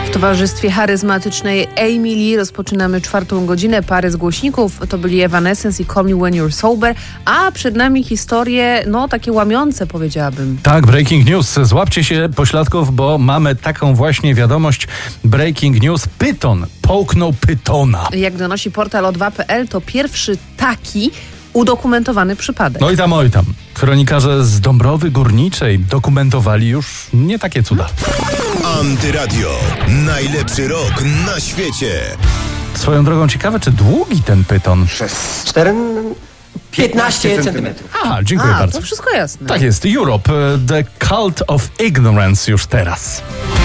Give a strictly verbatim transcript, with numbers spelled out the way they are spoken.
W towarzystwie charyzmatycznej Amy Lee rozpoczynamy czwartą godzinę. Pary z głośników to byli Evanescence i Call Me When You're Sober, a przed nami historie, no takie łamiące, powiedziałabym. Tak, breaking news. Złapcie się pośladków, bo mamy taką właśnie wiadomość. Breaking news. Pyton połknął pytona. Jak donosi portal o dwa kropka pe el, to pierwszy taki udokumentowany przypadek. No i tam, oj tam. Kronikarze z Dąbrowy Górniczej dokumentowali już nie takie cuda. Antyradio. Najlepszy rok na świecie. Swoją drogą, ciekawe, czy długi ten pyton? Przez cztery... piętnaście centymetrów. A, dziękuję A, bardzo. to wszystko jasne. Tak jest. Europe, The Cult of Ignorance już teraz.